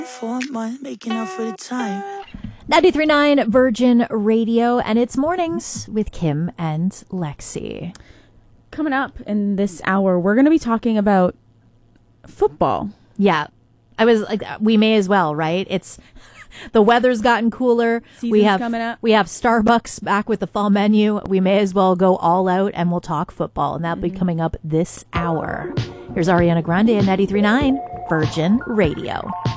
For a month, making up for the time. 93.9 Virgin Radio, and it's Mornings with Kim and Lexi. Coming up in this hour, we're going to be talking about football. Yeah, I was like, we may as well, right? It's the weather's gotten cooler. Season's coming up. We have Starbucks back with the fall menu. We may as well go all out, and we'll talk football, and that'll be coming up this hour. Here's Ariana Grande at 93.9 Virgin Radio.